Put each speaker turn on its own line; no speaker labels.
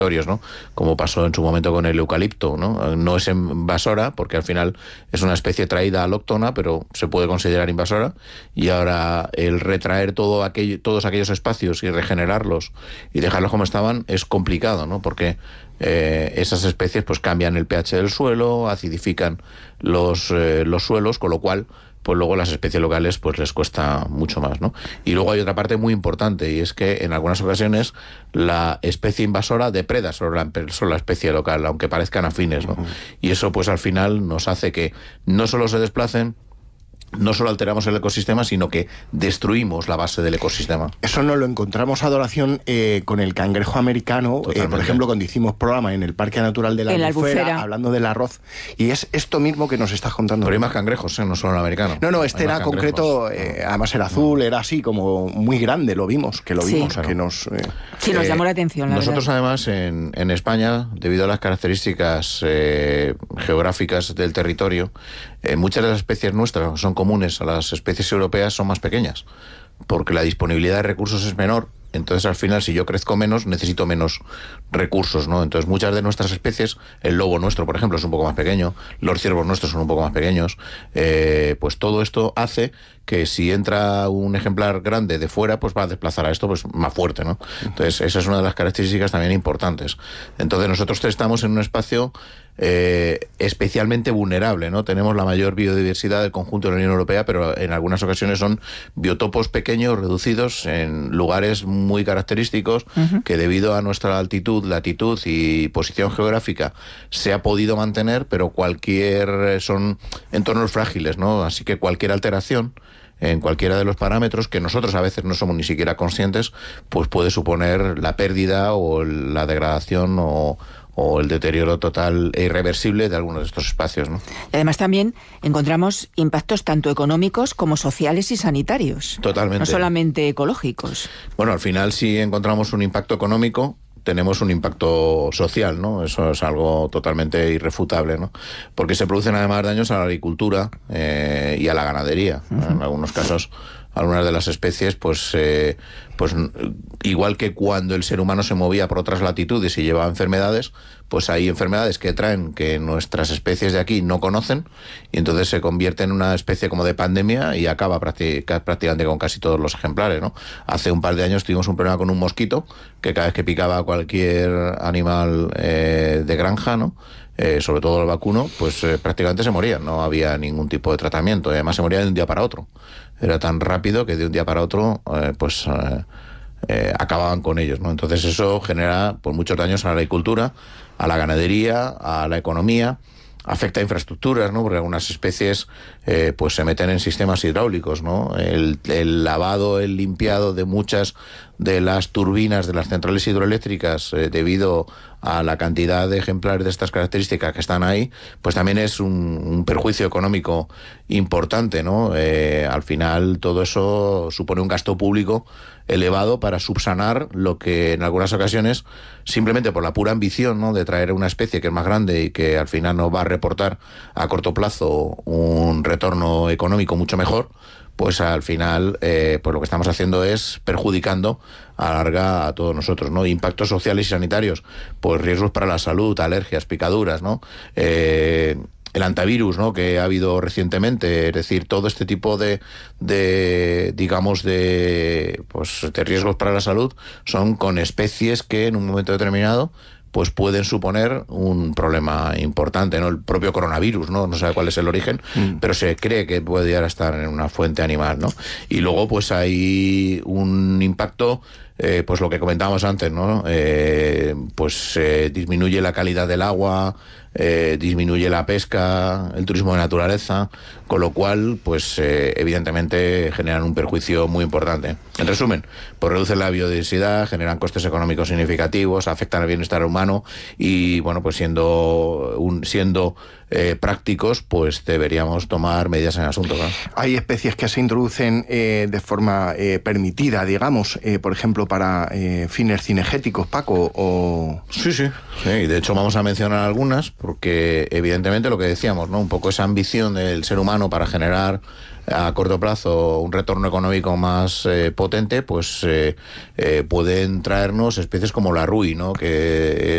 ¿no? Como pasó en su momento con el eucalipto, ¿no? No es invasora, porque al final es una especie traída alóctona, pero se puede considerar invasora, y ahora el retraer todos aquellos espacios y regenerarlos y dejarlos como estaban es complicado, ¿no? Porque esas especies pues cambian el pH del suelo, acidifican los suelos, con lo cual pues luego las especies locales pues les cuesta mucho más, ¿no? Y luego hay otra parte muy importante, y es que en algunas ocasiones la especie invasora depreda sobre la especie local, aunque parezcan afines, ¿no? Y eso pues al final nos hace que no solo se desplacen, no solo alteramos el ecosistema, sino que destruimos la base del ecosistema.
Eso nos lo encontramos, Adoración, con el cangrejo americano, por ejemplo, cuando hicimos programa en el Parque Natural de la Albufera, hablando del arroz, y es esto mismo que nos estás contando.
Pero hay más cangrejos, no solo el americano.
No, este era concreto, además era azul, era así, como muy grande, lo vimos, claro. Que nos...
sí, nos llamó la atención, la
nosotros
verdad.
Además, en España, debido a las características geográficas del territorio, muchas de las especies nuestras son comunes a las especies europeas, son más pequeñas, porque la disponibilidad de recursos es menor. Entonces, al final, si yo crezco menos, necesito menos recursos, ¿no? Entonces, muchas de nuestras especies, el lobo nuestro, por ejemplo, es un poco más pequeño, los ciervos nuestros son un poco más pequeños, pues todo esto hace que si entra un ejemplar grande de fuera, pues va a desplazar a esto pues más fuerte, ¿no? Entonces, esa es una de las características también importantes. Entonces, nosotros estamos en un espacio especialmente vulnerable, ¿no? Tenemos la mayor biodiversidad del conjunto de la Unión Europea, pero en algunas ocasiones son biotopos pequeños, reducidos, en lugares muy característicos, que debido a nuestra altitud, latitud y posición geográfica se ha podido mantener, pero son entornos frágiles, ¿no? Así que cualquier alteración en cualquiera de los parámetros, que nosotros a veces no somos ni siquiera conscientes, pues puede suponer la pérdida o la degradación o el deterioro total e irreversible de algunos de estos espacios, ¿no?
Además, también encontramos impactos tanto económicos como sociales y sanitarios.
Totalmente.
No solamente ecológicos.
Bueno, al final, si encontramos un impacto económico, tenemos un impacto social, ¿no? Eso es algo totalmente irrefutable, ¿no? Porque se producen además daños a la agricultura y a la ganadería. En algunos casos, algunas de las especies, pues igual que cuando el ser humano se movía por otras latitudes y llevaba enfermedades, pues hay enfermedades que traen que nuestras especies de aquí no conocen, y entonces se convierte en una especie como de pandemia y acaba prácticamente con casi todos los ejemplares, ¿no? Hace un par de años tuvimos un problema con un mosquito que cada vez que picaba a cualquier animal de granja, ¿no? Sobre todo el vacuno, pues prácticamente se morían, no había ningún tipo de tratamiento, y además se morían de un día para otro. Era tan rápido que de un día para otro acababan con ellos, ¿no? Entonces eso genera pues muchos daños a la agricultura, a la ganadería, a la economía, afecta a infraestructuras, ¿no? Porque algunas especies pues se meten en sistemas hidráulicos, ¿no? El lavado, el limpiado de muchas de las turbinas de las centrales hidroeléctricas debido a la cantidad de ejemplares de estas características que están ahí, pues también es un perjuicio económico importante, ¿no? Al final todo eso supone un gasto público elevado para subsanar lo que en algunas ocasiones, simplemente por la pura ambición, ¿no?, de traer una especie que es más grande y que al final nos va a reportar a corto plazo un retorno económico mucho mejor, pues al final pues lo que estamos haciendo es perjudicando a la larga a todos nosotros, ¿no? Impactos sociales y sanitarios, pues riesgos para la salud, alergias, picaduras, ¿no? El antivirus, ¿no?, que ha habido recientemente, es decir, todo este tipo de riesgos para la salud son con especies que en un momento determinado pues pueden suponer un problema importante, ¿no? El propio coronavirus, ¿no? No sabe cuál es el origen, pero se cree que puede llegar a estar en una fuente animal, ¿no? Y luego pues hay un impacto, pues lo que comentábamos antes, ¿no? Disminuye la calidad del agua, disminuye la pesca, el turismo de naturaleza, con lo cual, pues evidentemente generan un perjuicio muy importante. En resumen, pues reducen la biodiversidad, generan costes económicos significativos, afectan al bienestar humano y, bueno, pues siendo prácticos, pues deberíamos tomar medidas en el asunto. ¿Claro?
Hay especies que se introducen de forma permitida, digamos, por ejemplo, para fines cinegéticos, Paco, o...
Sí, de hecho vamos a mencionar algunas, porque evidentemente lo que decíamos, ¿no? Un poco esa ambición del ser humano para generar a corto plazo un retorno económico más potente, pues pueden traernos especies como la rui, ¿no? Que